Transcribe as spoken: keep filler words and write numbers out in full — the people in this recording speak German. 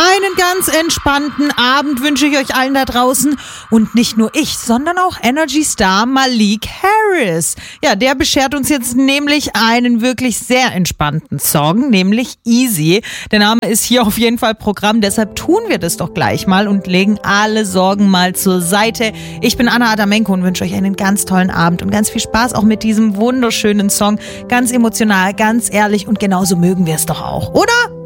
Einen ganz entspannten Abend wünsche ich euch allen da draußen. Und nicht nur ich, sondern auch Energy Star Malik Harris. Ja, der beschert uns jetzt nämlich einen wirklich sehr entspannten Song, nämlich Easy. Der Name ist hier auf jeden Fall Programm, deshalb tun wir das doch gleich mal und legen alle Sorgen mal zur Seite. Ich bin Anna Adamenko und wünsche euch einen ganz tollen Abend und ganz viel Spaß auch mit diesem wunderschönen Song. Ganz emotional, ganz ehrlich und genauso mögen wir es doch auch, oder?